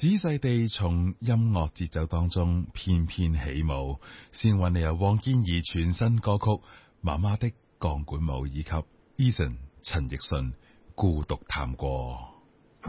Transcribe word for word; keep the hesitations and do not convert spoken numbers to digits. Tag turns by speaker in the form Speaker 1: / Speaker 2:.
Speaker 1: 仔細地從音樂節奏當中翩翩起舞，先揾你由黃建怡全新歌曲《媽媽的鋼管舞》以及 Eason 陳奕迅《孤獨探過》。